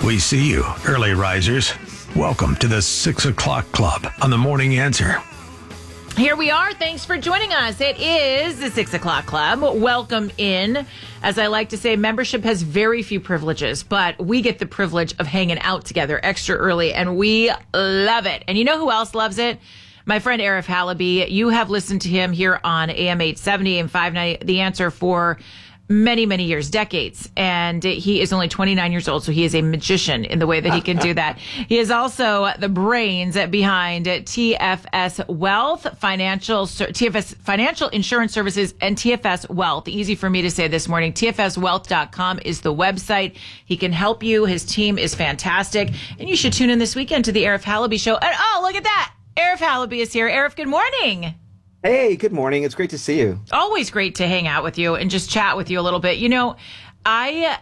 We see you, early risers. Welcome to the 6 o'clock club on the Morning Answer. Here we are. Thanks for joining us. It is the 6 o'clock club. Welcome in. As I like to say, membership has very few privileges, but we get the privilege of hanging out together extra early, and we love it. And you know who else loves it? My friend Arif Halaby. You have listened to him here on AM 870 and 590, The Answer, for many, many years, decades. And he is only 29 years old, so he is a magician in the way that he can do that. He is also the brains behind TFS Wealth, TFS Financial Insurance Services, and TFS Wealth. Easy for me to say this morning. TFSwealth.com is the website. He can help you. His team is fantastic. And you should tune in this weekend to the Arif Halaby Show. And oh, look at that. Arif Halaby is here. Arif, good morning. Hey, good morning. It's great to see you. Always great to hang out with you and just chat with you a little bit. You know, what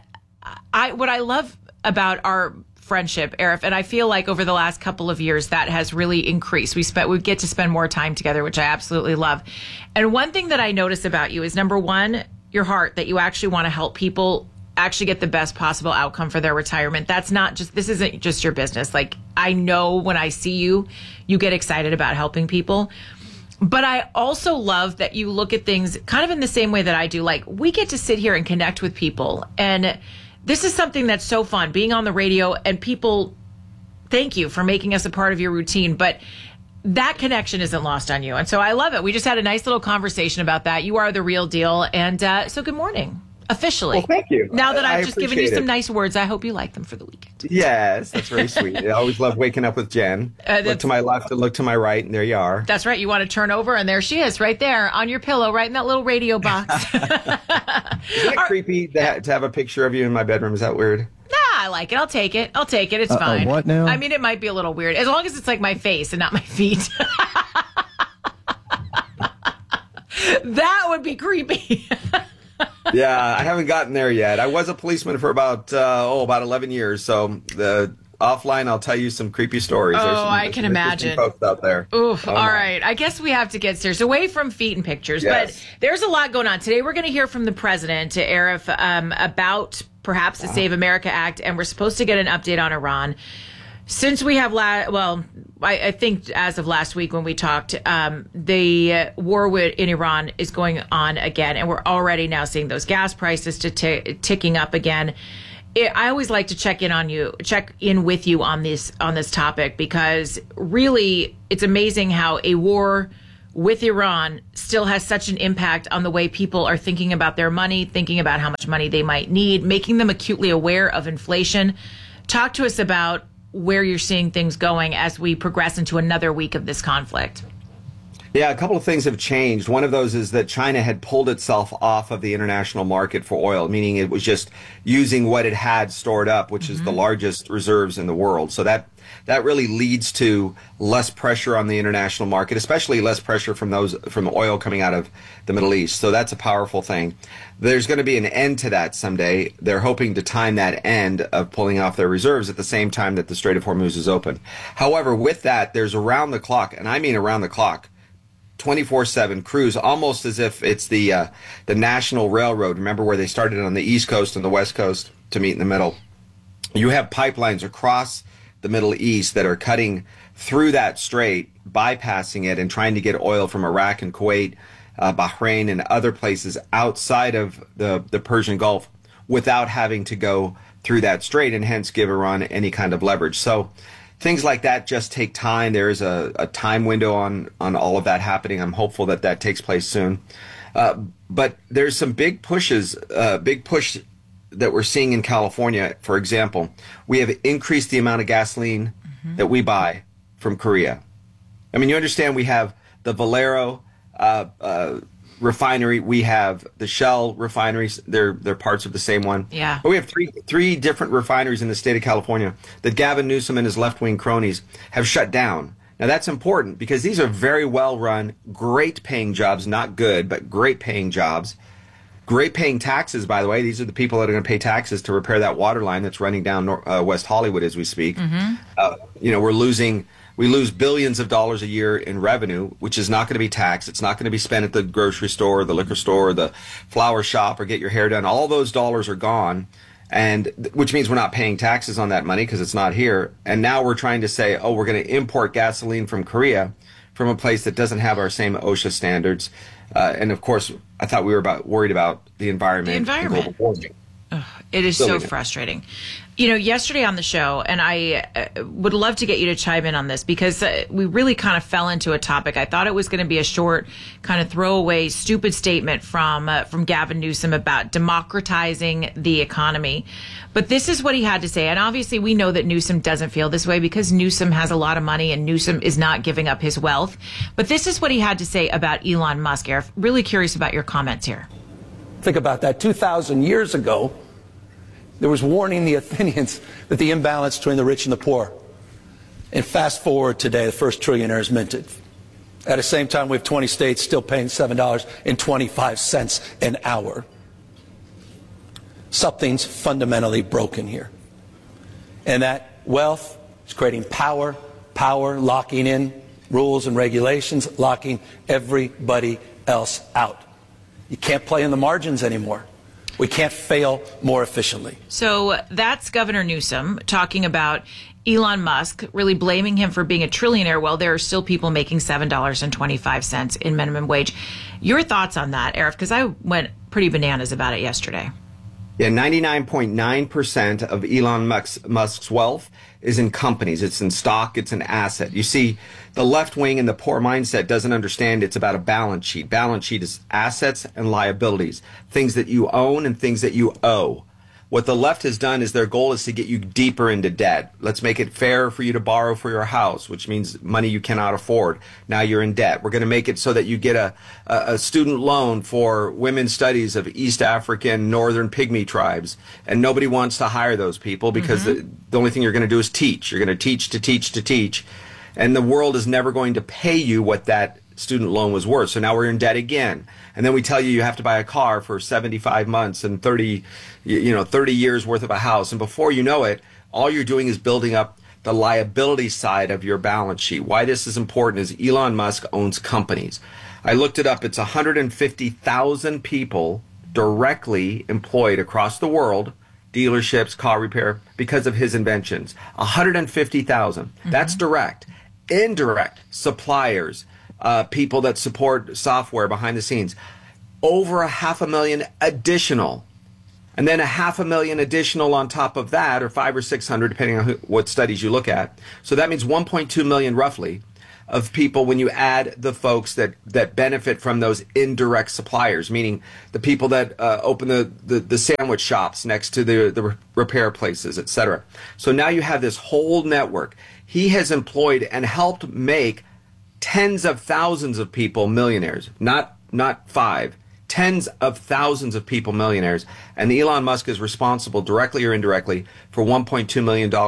I love about our friendship, Arif, and I feel like over the last couple of years that has really increased. We get to spend more time together, which I absolutely love. And one thing that I notice about you is, number one, your heart, that you actually want to help people actually get the best possible outcome for their retirement. This isn't just your business. Like, I know when I see you, you get excited about helping people. But I also love that you look at things kind of in the same way that I do. Like, we get to sit here and connect with people. And this is something that's so fun, being on the radio, and people thank you for making us a part of your routine. But that connection isn't lost on you. And so I love it. We just had a nice little conversation about that. You are the real deal. And so good morning. Officially. Well, thank you. Now that I've just given you some nice words, I hope you like them for the weekend. Yes, that's very sweet. I always love waking up with Jen. Look to my left and look to my right, and there you are. That's right. You want to turn over, and there she is, right there on your pillow, right in that little radio box. Isn't it creepy to have a picture of you in my bedroom? Is that weird? Nah, I like it. I'll take it. It's fine. What now? I mean, it might be a little weird, as long as it's like my face and not my feet. That would be creepy. Yeah, I haven't gotten there yet. I was a policeman for about 11 years. So offline, I'll tell you some creepy stories. I can imagine. Folks out there. Oof. All right. I guess we have to get serious. Away from feet and pictures. Yes. But there's a lot going on. Today we're going to hear from the president, Arif, about perhaps the Save America Act. And we're supposed to get an update on Iran. Since we have, I think as of last week when we talked, the war in Iran is going on again, and we're already now seeing those gas prices ticking up again. I always like to check in with you on this topic, because really it's amazing how a war with Iran still has such an impact on the way people are thinking about their money, thinking about how much money they might need, making them acutely aware of inflation. Talk to us about where you're seeing things going as we progress into another week of this conflict. Yeah, a couple of things have changed. One of those is that China had pulled itself off of the international market for oil, meaning it was just using what it had stored up, which is the largest reserves in the world. So that really leads to less pressure on the international market, especially less pressure from oil coming out of the Middle East. So that's a powerful thing. There's going to be an end to that someday. They're hoping to time that end of pulling off their reserves at the same time that the Strait of Hormuz is open. However, with that, there's around the clock, and I mean around the clock, 24/7 crews, almost as if it's the National Railroad. Remember where they started on the East Coast and the West Coast to meet in the middle? You have pipelines across the Middle East that are cutting through that strait, bypassing it, and trying to get oil from Iraq and Kuwait, Bahrain, and other places outside of the Persian Gulf without having to go through that strait, and hence give Iran any kind of leverage. So things like that just take time. There is a time window on all of that happening. I'm hopeful that takes place soon. But there's some big push that we're seeing in California. For example, we have increased the amount of gasoline that we buy from Korea. I mean, you understand we have the Valero refinery, we have the Shell refineries. They're parts of the same one. Yeah. But we have three different refineries in the state of California that Gavin Newsom and his left-wing cronies have shut down. Now, that's important because these are very well-run, great-paying jobs, not good, but great-paying jobs. Great-paying taxes, by the way. These are the people that are going to pay taxes to repair that water line that's running down West Hollywood as we speak. We lose billions of dollars a year in revenue, which is not going to be taxed. It's not going to be spent at the grocery store, the liquor store, the flower shop, or get your hair done. All those dollars are gone. which means we're not paying taxes on that money because it's not here. And now we're trying to say, oh, we're going to import gasoline from Korea, from a place that doesn't have our same OSHA standards. And of course, I thought we were worried about the environment. And global warming. It is so frustrating. You know, yesterday on the show, and I would love to get you to chime in on this because we really kind of fell into a topic. I thought it was going to be a short, kind of throwaway, stupid statement from Gavin Newsom about democratizing the economy. But this is what he had to say. And obviously, we know that Newsom doesn't feel this way because Newsom has a lot of money and Newsom is not giving up his wealth. But this is what he had to say about Elon Musk. Eric, really curious about your comments here. Think about that. 2,000 years ago, there was warning the Athenians that the imbalance between the rich and the poor. And fast forward today, the first trillionaire is minted. At the same time, we have 20 states still paying $7.25 an hour. Something's fundamentally broken here. And that wealth is creating power locking in rules and regulations, locking everybody else out. You can't play in the margins anymore. We can't fail more efficiently. So that's Governor Newsom talking about Elon Musk, really blaming him for being a trillionaire while there are still people making $7.25 in minimum wage. Your thoughts on that, Eric? Because I went pretty bananas about it yesterday. Yeah, 99.9% of Elon Musk's wealth is in companies. It's in stock. It's an asset. You see, the left wing and the poor mindset doesn't understand it's about a balance sheet. Balance sheet is assets and liabilities, things that you own and things that you owe. What the left has done is their goal is to get you deeper into debt. Let's make it fair for you to borrow for your house, which means money you cannot afford. Now you're in debt. We're going to make it so that you get a student loan for women's studies of East African Northern Pygmy tribes. And nobody wants to hire those people because the only thing you're going to do is teach. You're going to teach to teach to teach. And the world is never going to pay you what that student loan was worth. So now we're in debt again. And then we tell you have to buy a car for 75 months and 30 years worth of a house. And before you know it, all you're doing is building up the liability side of your balance sheet. Why this is important is Elon Musk owns companies. I looked it up. It's 150,000 people directly employed across the world, dealerships, car repair, because of his inventions. 150,000. That's direct. Indirect, suppliers, people that support software behind the scenes, over 500,000 additional. And then 500,000 additional on top of that, or 500 or 600, depending on what studies you look at. So that means 1.2 million roughly of people when you add the folks that benefit from those indirect suppliers, meaning the people that open the sandwich shops next to the repair places, et cetera. So now you have this whole network. He has employed and helped make tens of thousands of people millionaires, not five, tens of thousands of people millionaires. And Elon Musk is responsible directly or indirectly for 1.2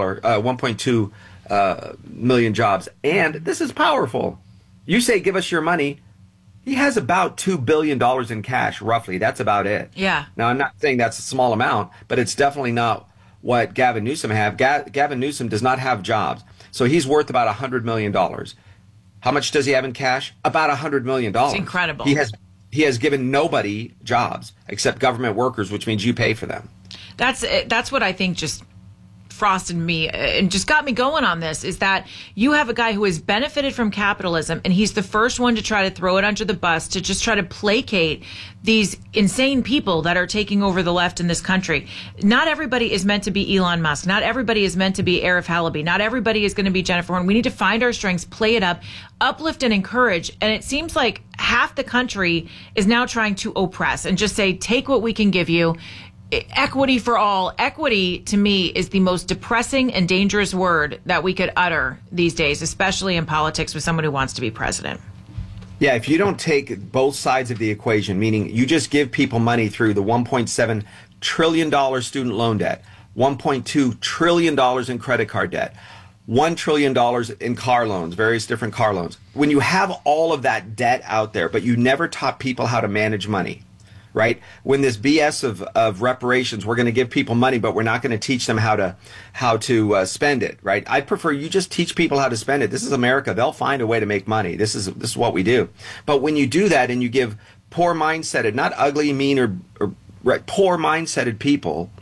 million jobs. And this is powerful. You say, give us your money. He has about $2 billion in cash, roughly. That's about it. Yeah. Now, I'm not saying that's a small amount, but it's definitely not what Gavin Newsom have. Gavin Newsom does not have jobs. So he's worth about $100 million. How much does he have in cash? About $100 million. It's incredible. He has given nobody jobs except government workers, which means you pay for them. That's what I think just frosted me and just got me going on this, is that you have a guy who has benefited from capitalism, and he's the first one to try to throw it under the bus to just try to placate these insane people that are taking over the left in this country. Not everybody is meant to be Elon Musk. Not everybody is meant to be Arif Halaby. Not everybody is going to be Jennifer Horn. We need to find our strengths, play it up, uplift and encourage. And it seems like half the country is now trying to oppress and just say, take what we can give you. Equity for all. Equity, to me, is the most depressing and dangerous word that we could utter these days, especially in politics with someone who wants to be president. Yeah, if you don't take both sides of the equation, meaning you just give people money through the $1.7 trillion student loan debt, $1.2 trillion in credit card debt, $1 trillion in car loans, various different car loans. When you have all of that debt out there, but you never taught people how to manage money, right? When this BS of reparations, we're going to give people money, but we're not going to teach them how to spend it, right? I'd prefer you just teach people how to spend it. This is America. They'll find a way to make money. This is what we do. But when you do that and you give poor mindseted, not ugly, mean, or poor mindseted people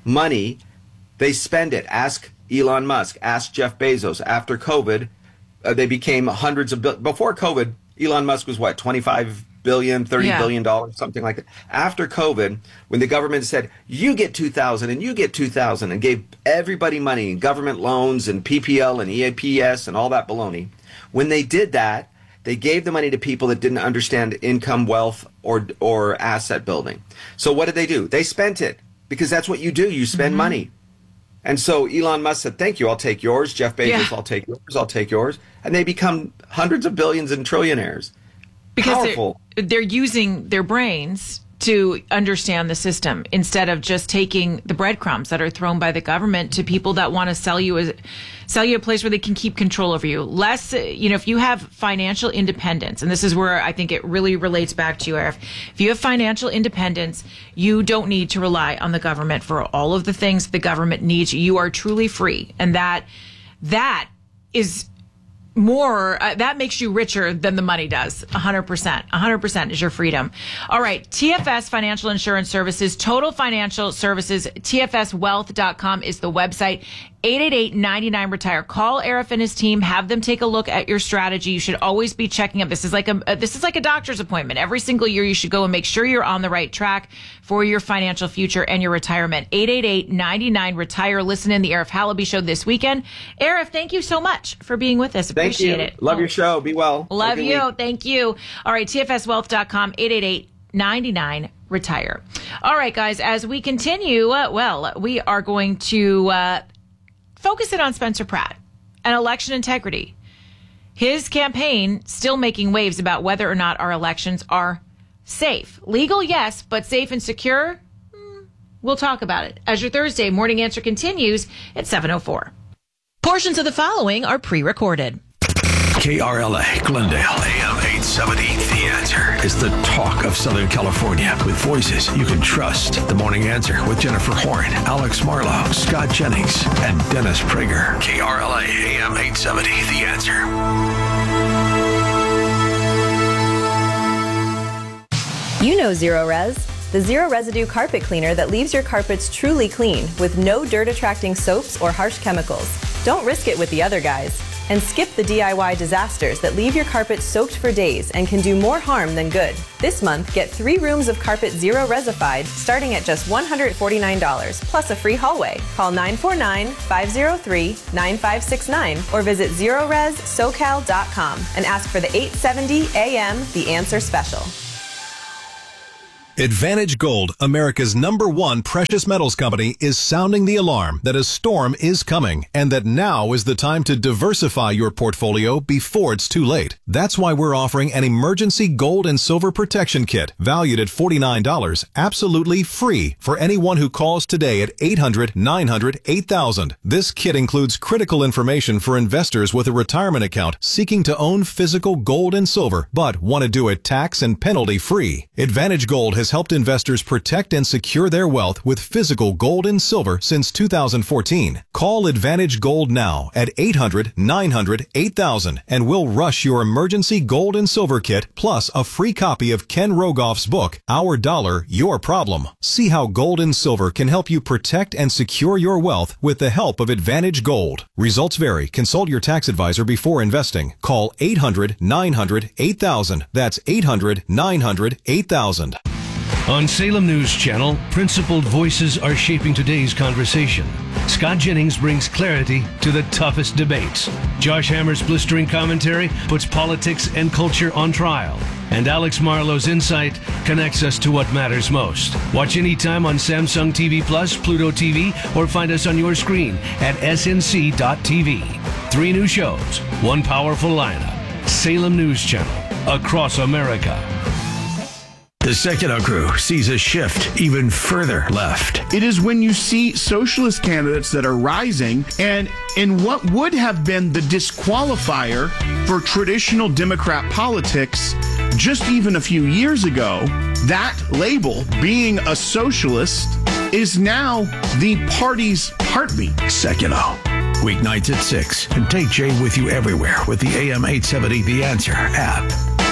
money, they spend it. Ask Elon Musk, ask Jeff Bezos. After COVID, they became hundreds of before COVID, Elon Musk was what, 25 billion, $30 billion, something like that. After COVID, when the government said, you get 2,000 and you get 2,000 and gave everybody money and government loans and PPL and EAPS and all that baloney, when they did that, they gave the money to people that didn't understand income, wealth, or asset building. So what did they do? They spent it, because that's what you do. You spend money. And so Elon Musk said, thank you, I'll take yours. Jeff Bezos, I'll take yours, I'll take yours. And they become hundreds of billions and trillionaires. Because they're using their brains to understand the system instead of just taking the breadcrumbs that are thrown by the government to people that want to sell you a place where they can keep control over you. Less, if you have financial independence, and this is where I think it really relates back to you, Arif. If you have financial independence, you don't need to rely on the government for all of the things the government needs. You are truly free. And that is more, that makes you richer than the money does. 100%. 100% is your freedom. All right. TFS Financial Insurance Services, Total Financial Services, TFSwealth.com is the website. 888-99-RETIRE. Call Arif and his team. Have them take a look at your strategy. You should always be checking up. This is like a doctor's appointment. Every single year you should go and make sure you're on the right track for your financial future and your retirement. 888-99-RETIRE. Listen in the Arif Halaby Show this weekend. Arif, thank you so much for being with us. Appreciate it. Love your show. Be well. Love you. Thank you. All right. TFSwealth.com, 888-99-RETIRE. All right, guys, as we continue, we are going to focus in on Spencer Pratt and election integrity. His campaign still making waves about whether or not our elections are safe. Legal, yes, but safe and secure? We'll talk about it as your Thursday Morning Answer continues at 7:04. Portions of the following are pre-recorded. KRLA, Glendale, AM 870. The Answer is the talk of Southern California with voices you can trust. The Morning Answer with Jennifer Horn, Alex Marlowe, Scott Jennings, and Dennis Prager. KRLA, AM 870. The Answer. You know Zero Res, the zero residue carpet cleaner that leaves your carpets truly clean with no dirt-attracting soaps or harsh chemicals. Don't risk it with the other guys. And skip the DIY disasters that leave your carpet soaked for days and can do more harm than good. This month, get 3 rooms of carpet Zero Resified starting at just $149, plus a free hallway. Call 949-503-9569 or visit ZeroResSocal.com and ask for the 870 AM The Answer Special. Advantage Gold, America's #1 precious metals company, is sounding the alarm that a storm is coming and that now is the time to diversify your portfolio before it's too late. That's why we're offering an emergency gold and silver protection kit valued at $49, absolutely free for anyone who calls today at 800-900-8000. This kit includes critical information for investors with a retirement account seeking to own physical gold and silver, but want to do it tax and penalty free. Advantage Gold has helped investors protect and secure their wealth with physical gold and silver since 2014. Call Advantage Gold now at 800-900-8000 and we'll rush your emergency gold and silver kit plus a free copy of Ken Rogoff's book, Our Dollar, Your Problem. See how gold and silver can help you protect and secure your wealth with the help of Advantage Gold. Results vary. Consult your tax advisor before investing. Call 800-900-8000. That's 800-900-8000. On Salem News Channel, principled voices are shaping today's conversation. Scott Jennings brings clarity to the toughest debates. Josh Hammer's blistering commentary puts politics and culture on trial. And Alex Marlowe's insight connects us to what matters most. Watch anytime on Samsung TV Plus, Pluto TV, or find us on your screen at snc.tv. 3 new shows, 1 powerful lineup. Salem News Channel, across America. The Secular Crew sees a shift even further left. It is when you see socialist candidates that are rising, and in what would have been the disqualifier for traditional Democrat politics just even a few years ago, that label, being a socialist, is now the party's heartbeat. Secular. Weeknights at 6. And take Jay with you everywhere with the AM 870 The Answer app.